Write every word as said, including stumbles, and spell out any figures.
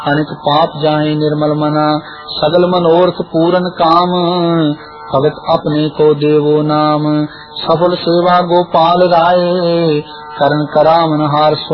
अनिक पाप जाए निर्मल मना, सगल मनोरथ पूरन काम, भगत अपने को देवो नाम। सफल सेवा गोपाल राय, करण करामन हार